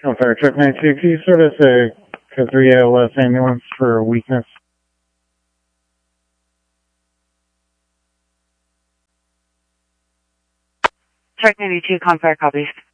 Confire Truck 92, can you service a code 3 ALS ambulance for weakness? Truck 92, Confire copies.